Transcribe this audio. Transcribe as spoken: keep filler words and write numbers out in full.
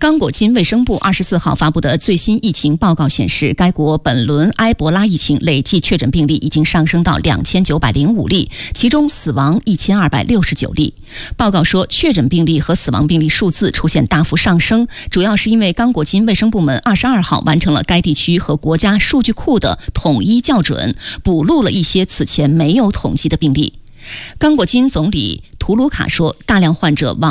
刚果金卫生部二十四号发布的最新疫情报告显示，该国本轮埃博拉疫情累计确诊病例已经上升到两千九百零五例，其中死亡一千二百六十九例。报告说，确诊病例和死亡病例数字出现大幅上升，主要是因为刚果金卫生部门二十二号完成了该地区和国家数据库的统一校准，补录了一些此前没有统计的病例。刚果金总理图卢卡说，大量患者往